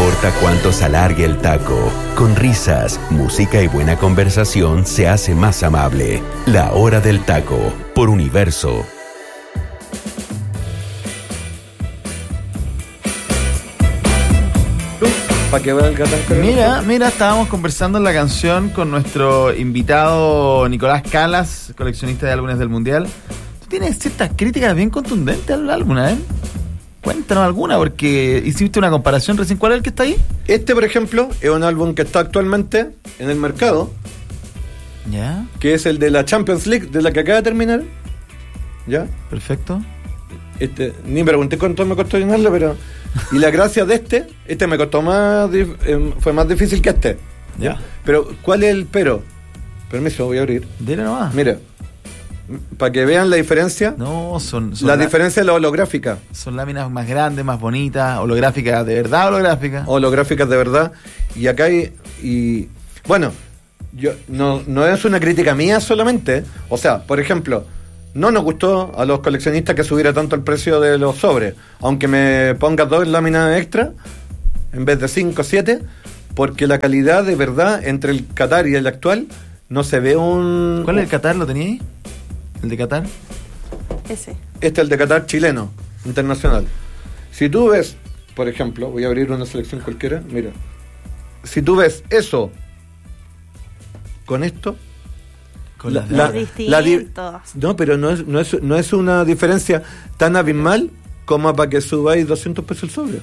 importa cuánto se alargue el taco, con risas, música y buena conversación se hace más amable. La Hora del Taco, por Universo. Para que valga tan Mira, estábamos conversando en la canción con nuestro invitado Nicolás Calas, coleccionista de álbumes del Mundial. Tú tienes ciertas críticas bien contundentes al álbum, ¿eh? Cuéntanos alguna, porque hiciste una comparación recién. ¿Cuál es el que está ahí? Este, por ejemplo, es un álbum que está actualmente en el mercado. Ya. Que es el de la Champions League, de la que acaba de terminar. ¿Ya? Perfecto. Ni me pregunté cuánto me costó llenarlo, pero... Y la gracia de este me costó más... fue más difícil que este. Ya. Pero, ¿cuál es el pero? Permiso, voy a abrir. Dile nomás. Mira, para que vean la diferencia. No, son la diferencia de la holográfica. Son láminas más grandes, más bonitas, holográficas de verdad, holográficas de verdad. Y acá hay... Y, bueno, yo no es una crítica mía solamente. O sea, por ejemplo... No nos gustó a los coleccionistas que subiera tanto el precio de los sobres, aunque me ponga 2 láminas extra en vez de 5 o 7, porque la calidad de verdad entre el Qatar y el actual no se ve un... ¿Cuál es el Qatar? ¿Lo tenía ahí? ¿El de Qatar? Este es el de Qatar chileno, internacional. Si tú ves, por ejemplo, voy a abrir una selección cualquiera, mira, si tú ves eso con esto... No, pero no es una diferencia tan abismal como para que subáis 200 pesos el sobre.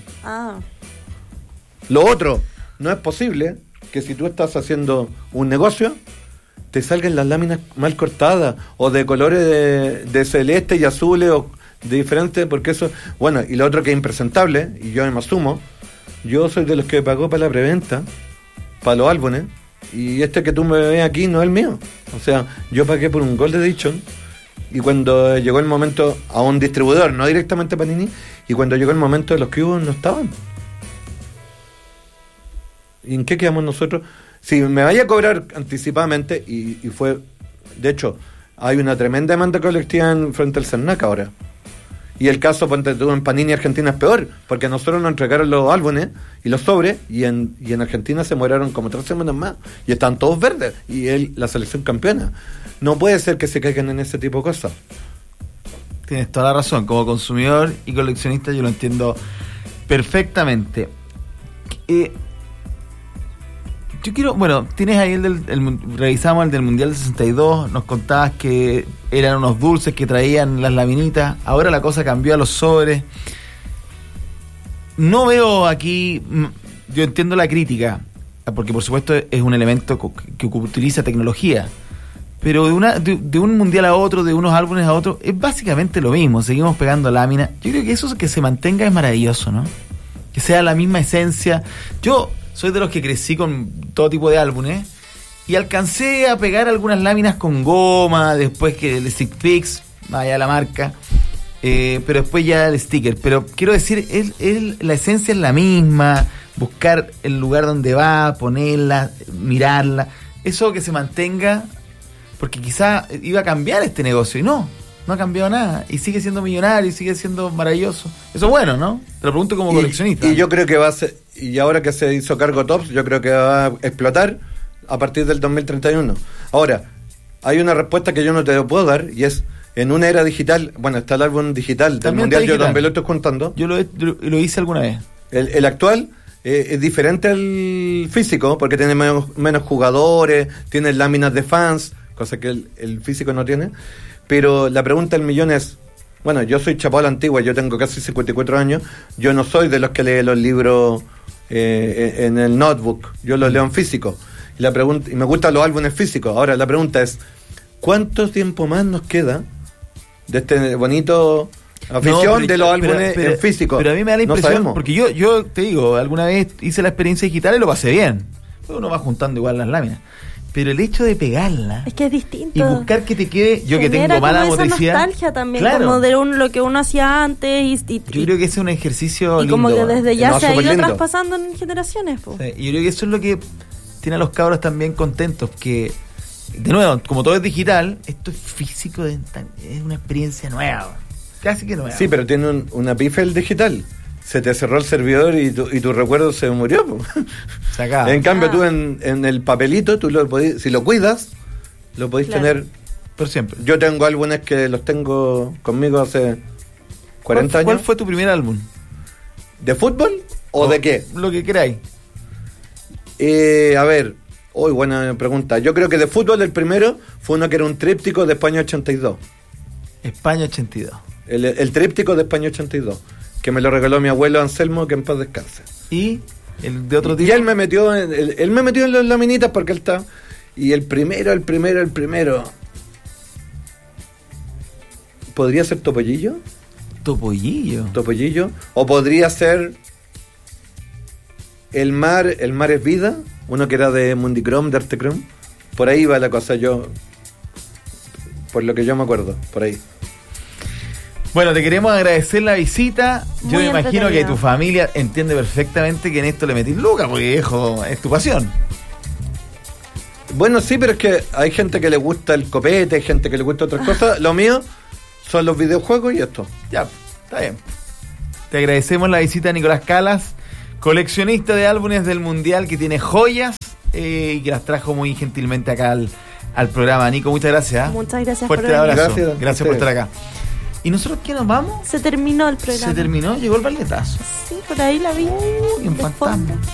Lo otro, no es posible que si tú estás haciendo un negocio te salgan las láminas mal cortadas o de colores de celeste y azules o de diferentes, porque eso, bueno, y lo otro que es impresentable, y yo me asumo, yo soy de los que pagó para la preventa, para los álbumes. Y que tú me ves aquí no es el mío. O sea, yo pagué por un Gold Edition y cuando llegó el momento a un distribuidor, no directamente a Panini, y cuando llegó el momento de los cubos no estaban. ¿Y en qué quedamos nosotros? Si me vaya a cobrar anticipadamente, y fue, de hecho, hay una tremenda demanda colectiva frente al CERNAC ahora. Y el caso, ponte tú, en Panini Argentina es peor, porque a nosotros nos entregaron los álbumes y los sobres, y en Argentina se demoraron como 3 semanas más, y están todos verdes, y la selección campeona. No puede ser que se caigan en ese tipo de cosas. Tienes toda la razón, como consumidor y coleccionista yo lo entiendo perfectamente. Yo quiero, tienes ahí revisamos el del Mundial 62, nos contabas que eran unos dulces que traían las laminitas, ahora la cosa cambió a los sobres. No veo aquí, yo entiendo la crítica, porque por supuesto es un elemento que utiliza tecnología, pero de un mundial a otro, de unos álbumes a otros, es básicamente lo mismo, seguimos pegando láminas. Yo creo que eso que se mantenga es maravilloso, ¿no? Que sea la misma esencia. Yo soy de los que crecí con todo tipo de álbumes y alcancé a pegar algunas láminas con goma, después que el Stick Fix, vaya la marca, pero después ya el sticker. Pero quiero decir, la esencia es la misma, buscar el lugar donde va, ponerla, mirarla, eso que se mantenga, porque quizá iba a cambiar este negocio y no ha cambiado nada, y sigue siendo millonario, y sigue siendo maravilloso. Eso es bueno, ¿no? Te lo pregunto como coleccionista. Y yo creo que va a ser, y ahora que se hizo cargo Tops, yo creo que va a explotar a partir del 2031. Ahora, hay una respuesta que yo no te puedo dar, y es, en una era digital, está el álbum digital del Mundial, yo también lo estoy juntando. Yo lo hice alguna vez. El actual es diferente al físico, porque tiene menos jugadores, tiene láminas de fans, cosa que el físico no tiene. Pero la pregunta del millón es, yo soy chapado a la antigua, yo tengo casi 54 años, yo no soy de los que lee los libros en el notebook, yo los leo en físico. Y me gustan los álbumes físicos. Ahora la pregunta es, ¿cuánto tiempo más nos queda de este bonito afición de los álbumes en físico? Pero a mí me da la impresión, porque yo te digo, alguna vez hice la experiencia digital y lo pasé bien. Uno va juntando igual las láminas. Pero el hecho de pegarla es que es distinto y buscar que te quede, yo que tengo mala motricidad, esa nostalgia también, claro, como de lo que uno hacía antes y yo creo que ese es un ejercicio y lindo, como que desde ya se ha ido lindo. traspasando en generaciones, po. Sí, y yo creo que eso es lo que tiene a los cabros también contentos, que de nuevo, como todo es digital, esto es físico, es una experiencia nueva, casi que nueva. Sí, pero tiene una pifa el digital. se te cerró el servidor y tu recuerdo se murió. Po. Se acaba. En cambio, tú en el papelito, tú si lo cuidas, lo podés tener. Por siempre. Yo tengo álbumes que los tengo conmigo hace 40 años. ¿Cuál fue tu primer álbum? ¿De fútbol o de qué? Lo que queráis. A ver, buena pregunta. Yo creo que de fútbol el primero fue uno que era un tríptico de España 82. España 82. El tríptico de España 82, que me lo regaló mi abuelo Anselmo, que en paz descanse. ¿Y el de otro tipo? Y él me metió en las laminitas porque él está. Y el primero. ¿Podría ser Topollillo? Topollillo. O podría ser El mar es vida, uno que era de Mundicrom, de Artecrom. Por ahí va la cosa, por lo que yo me acuerdo, por ahí. Bueno, te queremos agradecer la visita. Muy yo me imagino que entretenido. tu familia entiende perfectamente que en esto le metís lucas, porque viejo, es tu pasión. Bueno, sí, pero es que hay gente que le gusta el copete, hay gente que le gusta otras cosas. Lo mío son los videojuegos y esto. Ya, está bien. Te agradecemos la visita a Nicolás Calas, coleccionista de álbumes del Mundial, que tiene joyas y que las trajo muy gentilmente acá al programa. Nico, muchas gracias. Muchas gracias Fuerte por venir. abrazo. Gracias por ustedes. estar acá. ¿Y nosotros qué nos vamos? Se terminó el programa. Se terminó, llegó el baletazo. Sí, por ahí la vi. Un de fantasma. fondo.